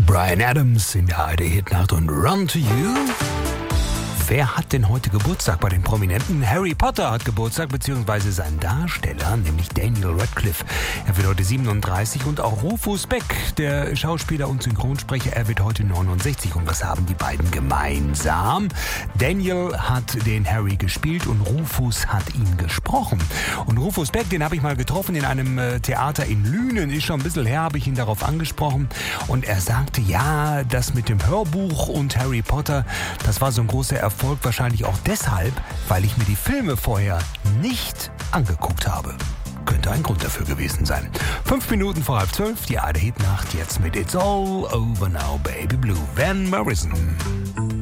Bryan Adams in der ARD-Hitnacht und Run to You. Wer hat denn heute Geburtstag bei den Prominenten? Harry Potter hat Geburtstag, beziehungsweise sein Darsteller, nämlich Daniel Radcliffe. Er wird heute 37 und auch Rufus Beck, der Schauspieler und Synchronsprecher, er wird heute 69. Und was haben die beiden gemeinsam? Daniel hat den Harry gespielt und Rufus hat ihn gesprochen. Und Rufus Beck, den habe ich mal getroffen in einem Theater in Lünen, ist schon ein bisschen her, habe ich ihn darauf angesprochen. Und er sagte, ja, das mit dem Hörbuch und Harry Potter, das war so ein großer Erfolg, wahrscheinlich auch deshalb, weil ich mir die Filme vorher nicht angeguckt habe. Könnte ein Grund dafür gewesen sein. 5 Minuten vor 11:30, die ARD-Hitnacht, jetzt mit It's All Over Now, Baby Blue, Van Morrison.